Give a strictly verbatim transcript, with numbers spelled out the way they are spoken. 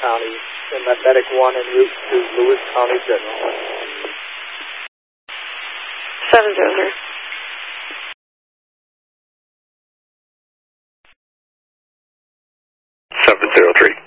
County, and that medic one en route to Lewis County General. seven zero zero. seven zero three.